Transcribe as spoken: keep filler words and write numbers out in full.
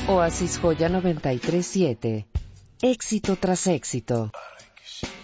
Oasis Joya noventa y tres punto siete. Éxito tras éxito.